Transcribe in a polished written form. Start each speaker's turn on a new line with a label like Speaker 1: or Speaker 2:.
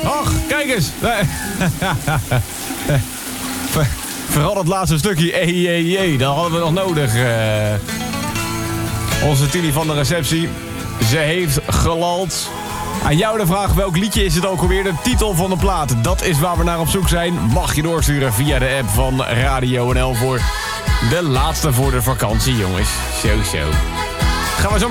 Speaker 1: Ach, kijk eens. Vooral dat laatste stukje. Dat hadden we nog nodig. Onze Tilly van de receptie. Ze heeft gelald. Aan jou de vraag, welk liedje is het ook alweer? De titel van de plaat. Dat is waar we naar op zoek zijn. Mag je doorsturen via de app van Radio NL voor de laatste voor de vakantie, jongens. Zo. Gaan we zo